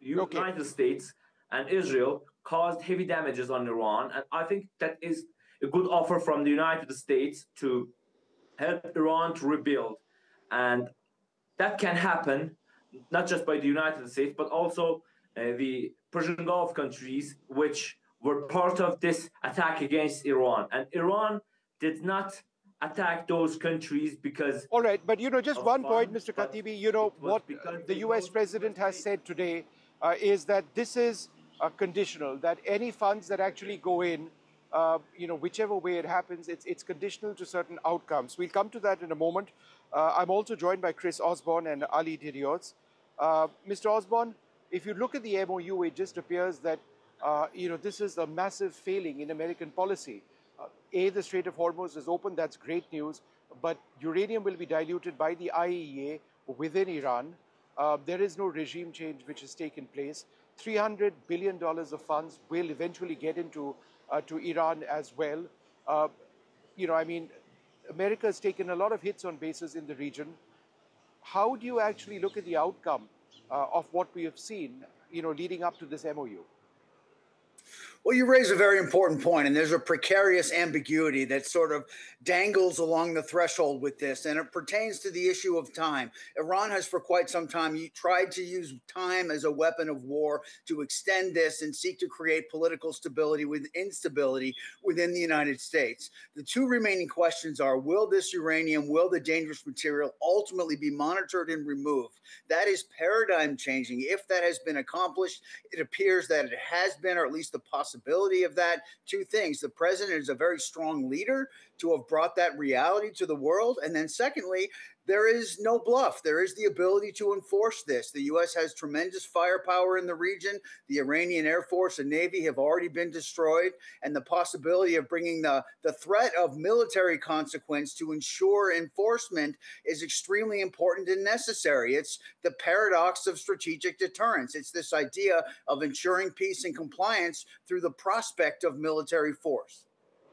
Okay. United States and Israel caused heavy damages on Iran, and I think that is a good offer from the United States to help Iran to rebuild, and that can happen not just by the United States but also the Persian Gulf countries, which were part of this attack against Iran, and Iran did not attack those countries because All right, but just of one point, fun, Mr. but Khatibi, it was what because the they US know the US president has state. said today is that this is conditional, that any funds that actually go in, whichever way it happens, it's conditional to certain outcomes. We'll come to that in a moment. I'm also joined by Chris Osborne and Ali Diriots. Mr. Osborne, if you look at the MOU, it just appears that, this is a massive failing in American policy. The Strait of Hormuz is open, that's great news, but uranium will be diluted by the IAEA within Iran. There is no regime change which has taken place. $300 billion of funds will eventually get into to Iran as well. America has taken a lot of hits on bases in the region. How do you actually look at the outcome of what we have seen, leading up to this MOU? Well, you raise a very important point, and there's a precarious ambiguity that sort of dangles along the threshold with this, and it pertains to the issue of time. Iran has for quite some time tried to use time as a weapon of war to extend this and seek to create political stability with instability within the United States. The two remaining questions are, will this uranium, will the dangerous material ultimately be monitored and removed? That is paradigm changing. If that has been accomplished, it appears that it has been, or at least the possibility of that. Two things: the president is a very strong leader to have brought that reality to the world, and then secondly, there is no bluff. There is the ability to enforce this. The U.S. has tremendous firepower in the region. The Iranian Air Force and Navy have already been destroyed, and the possibility of bringing the threat of military consequence to ensure enforcement is extremely important and necessary. It's the paradox of strategic deterrence. It's this idea of ensuring peace and compliance through the prospect of military force.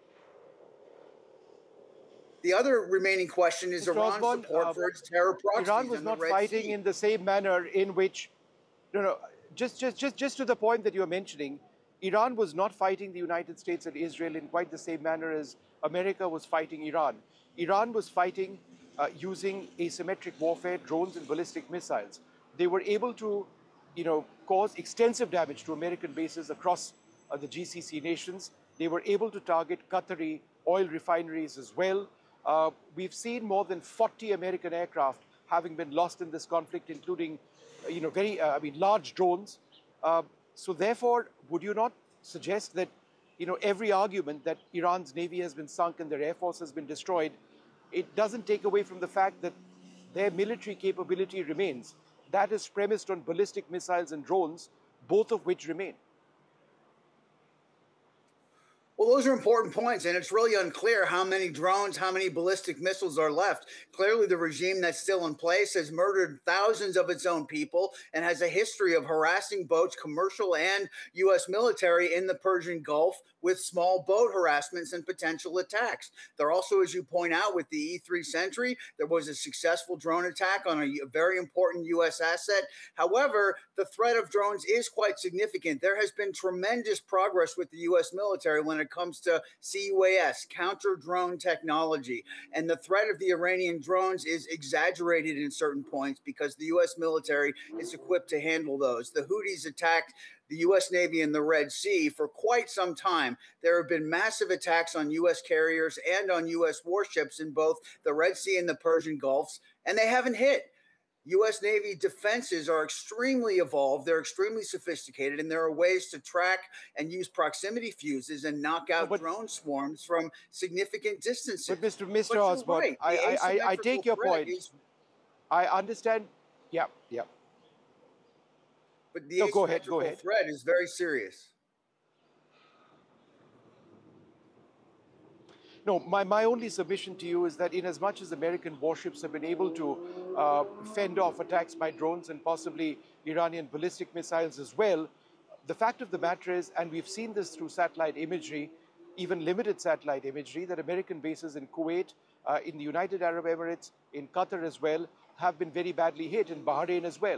The other remaining question is Iran's support for its terror proxies. Iran was not fighting in the same manner in which, just to the point that you're mentioning, Iran was not fighting the United States and Israel in quite the same manner as America was fighting Iran. Iran was fighting using asymmetric warfare, drones and ballistic missiles. They were able to, cause extensive damage to American bases across the GCC nations. They were able to target Qatari oil refineries as well. We've seen more than 40 American aircraft having been lost in this conflict, including, very large drones. So therefore, would you not suggest that, every argument that Iran's navy has been sunk and their air force has been destroyed, it doesn't take away from the fact that their military capability remains? That is premised on ballistic missiles and drones, both of which remain. Well, those are important points, and it's really unclear how many drones, how many ballistic missiles are left. Clearly, the regime that's still in place has murdered thousands of its own people and has a history of harassing boats, commercial and U.S. military, in the Persian Gulf with small boat harassments and potential attacks. There also, as you point out, with the E-3 Sentry, there was a successful drone attack on a very important U.S. asset. However, the threat of drones is quite significant. There has been tremendous progress with the U.S. military when it comes to CUAS, counter drone technology. And the threat of the Iranian drones is exaggerated in certain points because the U.S. military is equipped to handle those. The Houthis attacked the U.S. Navy in the Red Sea for quite some time. There have been massive attacks on U.S. carriers and on U.S. warships in both the Red Sea and the Persian Gulfs, and they haven't hit. U.S. Navy defenses are extremely evolved. They're extremely sophisticated, and there are ways to track and use proximity fuses and knock out drone swarms from significant distances. But Mr. Osborne, right. I take your point. I understand. Yeah. But the asymmetrical threat is very serious. No, my only submission to you is that in as much as American warships have been able to fend off attacks by drones and possibly Iranian ballistic missiles as well, the fact of the matter is, and we've seen this through satellite imagery, even limited satellite imagery, that American bases in Kuwait, in the United Arab Emirates, in Qatar as well, have been very badly hit, in Bahrain as well.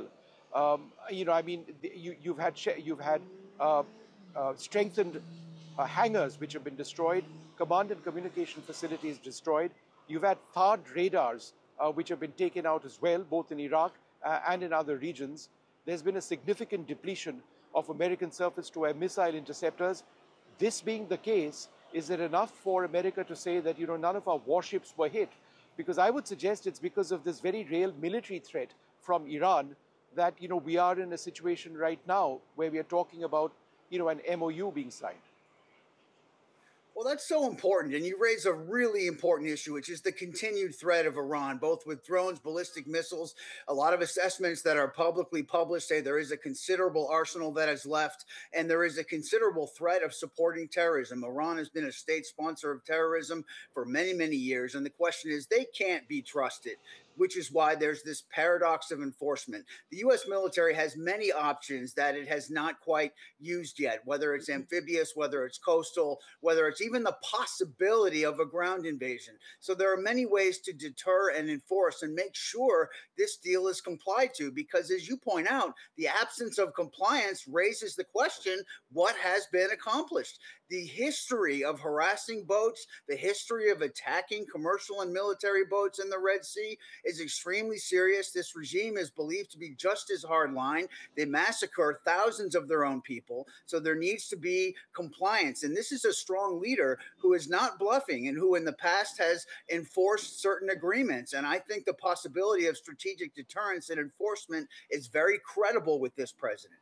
I mean, you've had uh, strengthened hangars which have been destroyed, command and communication facilities destroyed. You've had THAAD radars which have been taken out as well, both in Iraq and in other regions. There's been a significant depletion of American surface-to-air missile interceptors. This being the case, is it enough for America to say that none of our warships were hit? Because I would suggest it's because of this very real military threat from Iran that we are in a situation right now where we are talking about an MOU being signed. Well, that's so important. And you raise a really important issue, which is the continued threat of Iran, both with drones, ballistic missiles. A lot of assessments that are publicly published say there is a considerable arsenal that is left, and there is a considerable threat of supporting terrorism. Iran has been a state sponsor of terrorism for many, many years. And the question is, they can't be trusted, which is why there's this paradox of enforcement. The U.S. military has many options that it has not quite used yet, whether it's amphibious, whether it's coastal, whether it's even the possibility of a ground invasion. So there are many ways to deter and enforce and make sure this deal is complied to, because as you point out, the absence of compliance raises the question, what has been accomplished? The history of harassing boats, the history of attacking commercial and military boats in the Red Sea is extremely serious. This regime is believed to be just as hardline. They massacre thousands of their own people. So there needs to be compliance. And this is a strong leader who is not bluffing and who in the past has enforced certain agreements. And I think the possibility of strategic deterrence and enforcement is very credible with this president.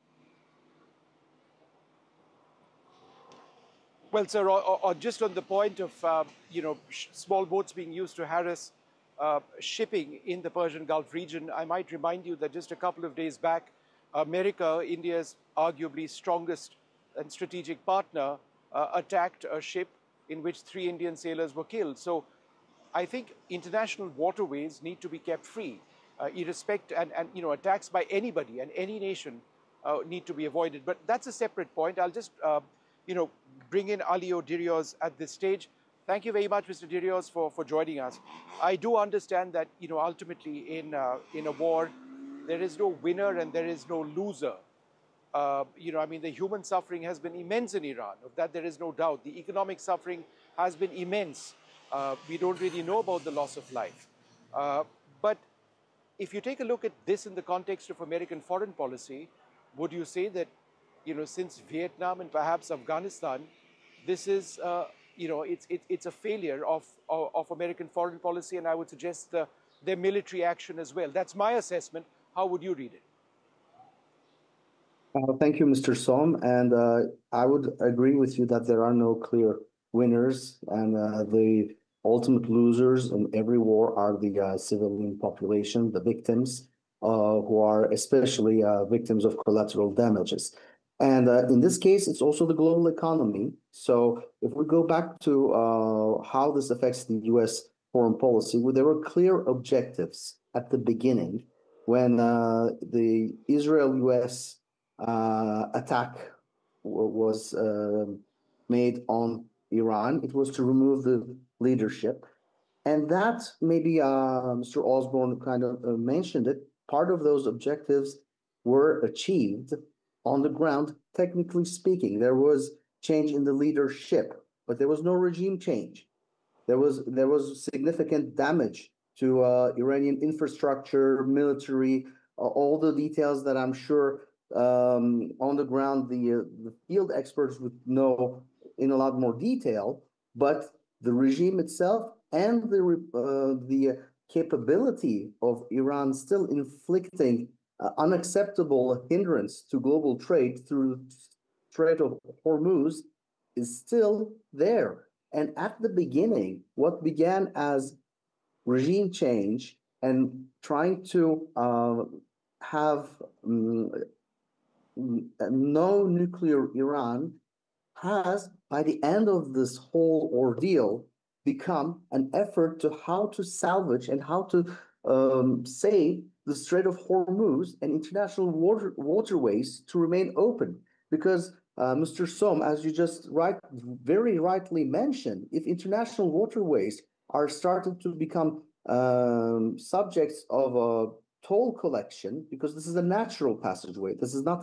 Well, sir, or just on the point of small boats being used to harass shipping in the Persian Gulf region, I might remind you that just a couple of days back, America, India's arguably strongest and strategic partner, attacked a ship in which 3 Indian sailors were killed. So I think international waterways need to be kept free, and attacks by anybody and any nation need to be avoided. But that's a separate point. I'll just bring in Alio Dirios at this stage. Thank you very much, Mr. Dirios, for joining us. I do understand that ultimately in a war, there is no winner and there is no loser. I mean, the human suffering has been immense in Iran. Of that, there is no doubt. The economic suffering has been immense. We don't really know about the loss of life. But if you take a look at this in the context of American foreign policy, would you say that since Vietnam and perhaps Afghanistan, this is, it's a failure of American foreign policy, and I would suggest their military action as well. That's my assessment. How would you read it? Thank you, Mr. Som. And I would agree with you that there are no clear winners, and the ultimate losers in every war are the civilian population, the victims, who are especially victims of collateral damages. And in this case, it's also the global economy. So if we go back to how this affects the U.S. foreign policy, well, there were clear objectives at the beginning when the Israel-U.S. Attack was made on Iran. It was to remove the leadership. And that, maybe Mr. Osborne kind of mentioned it, part of those objectives were achieved on the ground. Technically speaking, there was change in the leadership, but there was no regime change. There was significant damage to Iranian infrastructure, military, all the details that I'm sure on the ground the field experts would know in a lot more detail. But the regime itself and the capability of Iran still inflicting unacceptable hindrance to global trade through Strait of Hormuz is still there. And at the beginning, what began as regime change and trying to have no nuclear Iran has, by the end of this whole ordeal, become an effort to how to salvage and how to save the Strait of Hormuz and international waterways to remain open. Because Mr. Som, as you just very rightly mentioned, if international waterways are starting to become subjects of toll collection, because this is a natural passageway. This is not